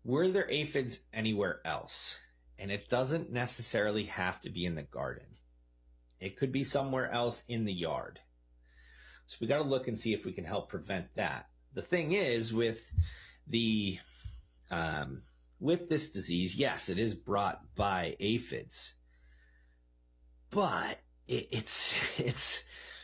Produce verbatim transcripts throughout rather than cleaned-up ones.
Were there aphids anywhere else? And it doesn't necessarily have to be in the garden. It could be somewhere else in the yard. So we got to look and see if we can help prevent that. The thing is with the um, with this disease, yes, it is brought by aphids, but it, it's it's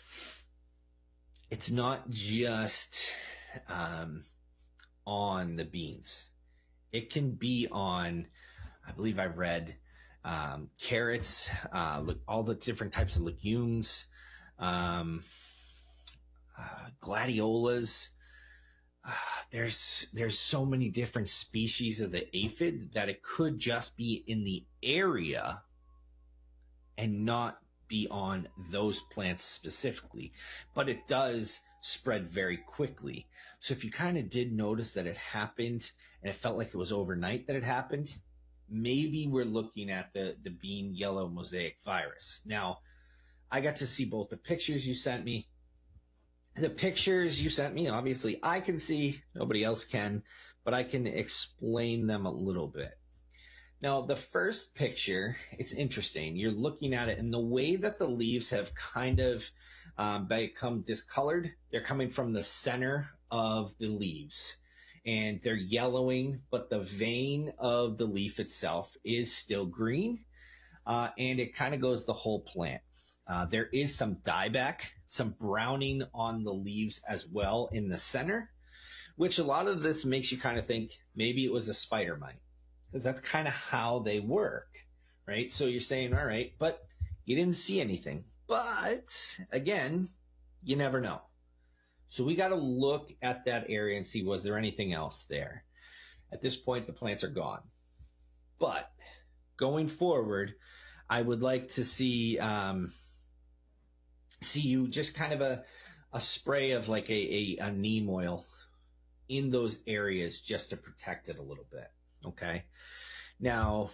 it's not just um, on the beans. It can be on, I believe I read, um, carrots, uh, all the different types of legumes, um, uh, gladiolas. Uh, there's there's so many different species of the aphid that it could just be in the area and not be on those plants specifically, but it does spread very quickly. So if you kind of did notice that it happened and it felt like it was overnight that it happened, maybe we're looking at the, the bean yellow mosaic virus. Now, I got to see both the pictures you sent me. The pictures you sent me, obviously I can see, nobody else can, but I can explain them a little bit. Now, the first picture, it's interesting. You're looking at it, and the way that the leaves have kind of um, become discolored, they're coming from the center of the leaves, and they're yellowing, but the vein of the leaf itself is still green, uh, and it kind of goes the whole plant. Uh, there is some dieback, some browning on the leaves as well in the center, which a lot of this makes you kind of think maybe it was a spider mite, because that's kind of how they work, right? So you're saying, all right, but you didn't see anything. But again, you never know. So we got to look at that area and see, was there anything else there? At this point, the plants are gone. But going forward, I would like to see um, see you just kind of a, a spray of like a, a, a neem oil in those areas just to protect it a little bit. Okay. Now,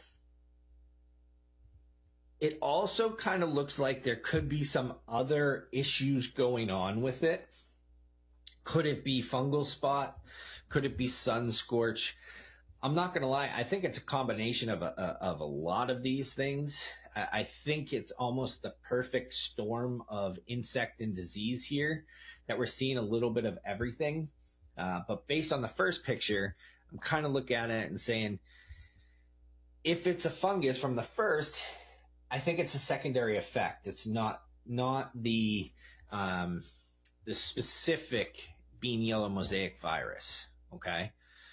it also kind of looks like there could be some other issues going on with it. Could it be fungal spot? Could it be sun scorch? I'm not going to lie. I think it's a combination of a, of a lot of these things. I think it's almost the perfect storm of insect and disease here, that we're seeing a little bit of everything. Uh, but based on the first picture, I'm kind of looking at it and saying, if it's a fungus from the first, I think it's a secondary effect. It's not not the um, the specific bean yellow mosaic virus. Okay,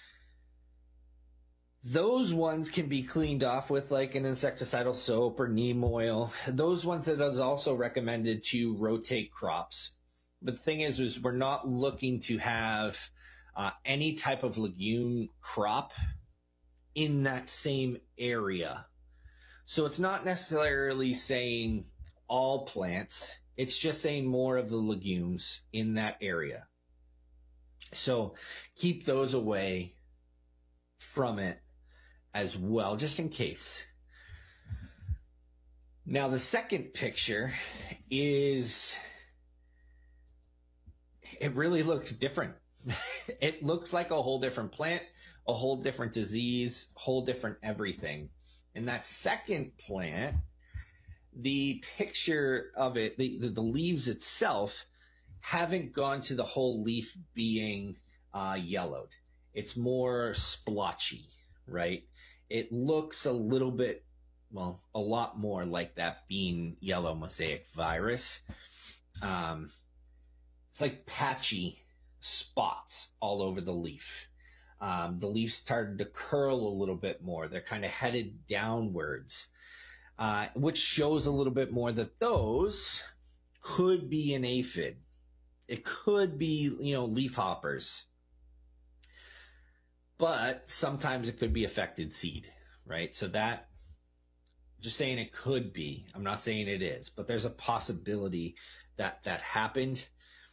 those ones can be cleaned off with like an insecticidal soap or neem oil. Those ones that is also recommended to rotate crops. But the thing is, is we're not looking to have uh, any type of legume crop in that same area. So it's not necessarily saying all plants. It's just saying more of the legumes in that area. So keep those away from it as well, just in case. Now, the second picture is, it really looks different. It looks like a whole different plant, a whole different disease, whole different everything. And that second plant, the picture of it, the, the, the leaves itself haven't gone to the whole leaf being uh, yellowed. It's more splotchy, right? It looks a little bit, well, a lot more like that bean yellow mosaic virus. Um, it's like patchy spots all over the leaf. Um, the leaves started to curl a little bit more. They're kind of headed downwards, uh, which shows a little bit more that those could be an aphid. It could be, you know, leaf hoppers. But sometimes it could be affected seed, right? So that, just saying it could be. I'm not saying it is, but there's a possibility that that happened.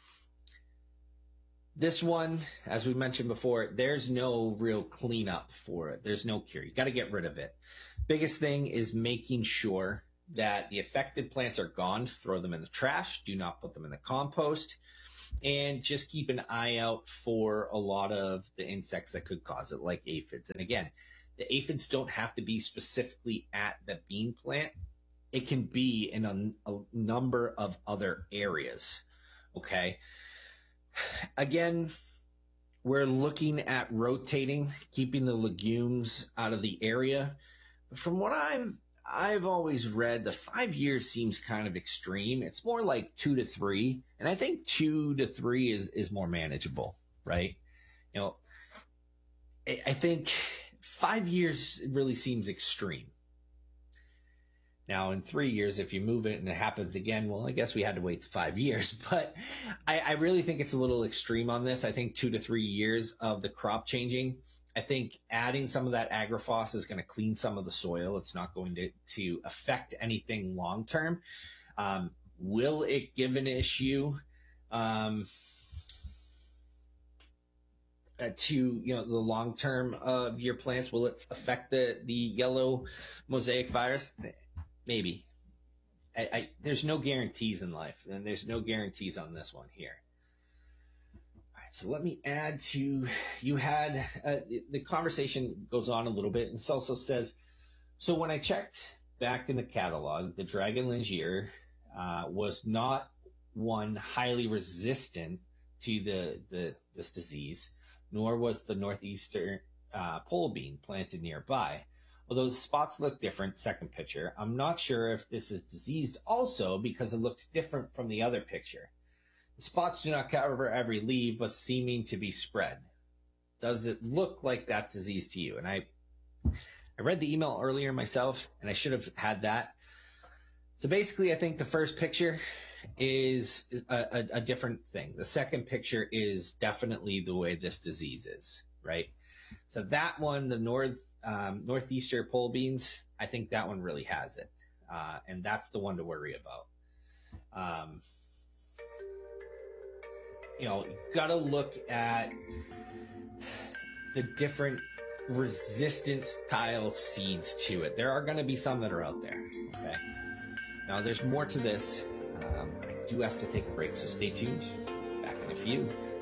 This one, as we mentioned before, there's no real cleanup for it. There's no cure. You got to get rid of it. Biggest thing is making sure that the affected plants are gone. Throw them in the trash. Do not put them in the compost. and just keep an eye out for a lot of the insects that could cause it, like aphids. And again, the aphids don't have to be specifically at the bean plant. It can be in a, a number of other areas. Okay. Again, we're looking at rotating, keeping the legumes out of the area. From what I'm, I've always read, the five years seems kind of extreme. It's more like two to three, and I think two to three is is more manageable, right? You know, I, I think five years really seems extreme. Now, in three years, if you move it and it happens again, well, I guess we had to wait five years. But I, I really think it's a little extreme on this. I think two to three years of the crop changing. I think adding some of that agrifos is going to clean some of the soil. It's not going to, to affect anything long term. Um, will it give an issue um, uh, to you know the long term of your plants? Will it affect the the yellow mosaic virus? Maybe. I, I, there's no guarantees in life, and there's no guarantees on this one here. All right, so let me add to, you had, uh, the, the conversation goes on a little bit, and Celso says, so when I checked back in the catalog, the Dragon Lingier uh, was not one highly resistant to the, the this disease, nor was the northeastern uh, pole bean planted nearby. Although the spots look different, second picture, I'm not sure if this is diseased also because it looks different from the other picture. The spots do not cover every leaf, but seeming to be spread. Does it look like that disease to you? And I, I read the email earlier myself, and I should have had that. So basically, I think the first picture is a, a, a different thing. The second picture is definitely the way this disease is, right? So that one, the north um, northeastern pole beans, I think that one really has it, uh, and that's the one to worry about. Um, you know, you gotta look at the different resistant style seeds to it. There are going to be some that are out there. Okay. Now there's more to this. Um, I do have to take a break, so stay tuned. Back in a few.